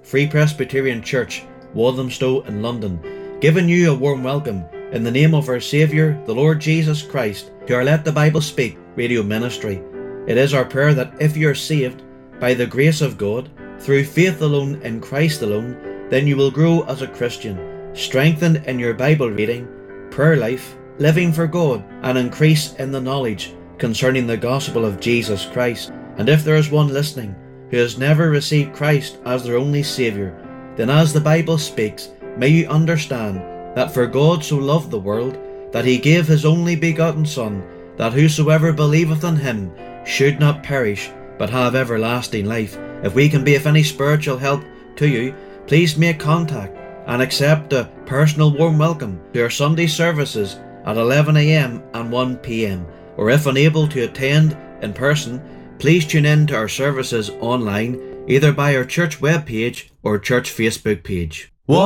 Free Presbyterian Church, Walthamstow in London, giving you a warm welcome in the name of our Saviour, the Lord Jesus Christ, to our Let the Bible Speak radio ministry. It is our prayer that if you are saved by the grace of God, through faith alone in Christ alone, then you will grow as a Christian, strengthened in your Bible reading, prayer life, living for God, and increase in the knowledge concerning the gospel of Jesus Christ. And if there is one listening who has never received Christ as their only Saviour, then as the Bible speaks, may you understand that for God so loved the world, that he gave his only begotten Son, that whosoever believeth in him should not perish, but have everlasting life. If we can be of any spiritual help to you, please make contact and accept a personal warm welcome to our Sunday services at 11 a.m. and 1 p.m. Or if unable to attend in person, please tune in to our services online, either by our church webpage or church Facebook page.